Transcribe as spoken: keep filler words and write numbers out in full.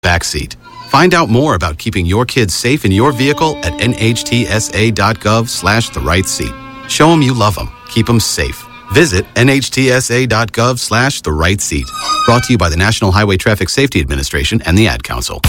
backseat. Find out more about keeping your kids safe in your vehicle at nhtsa.gov slash the right seat. Show them you love them. Keep them safe. Visit nhtsa.gov slash the right seat. Brought to you by the National Highway Traffic Safety Administration and the Ad Council.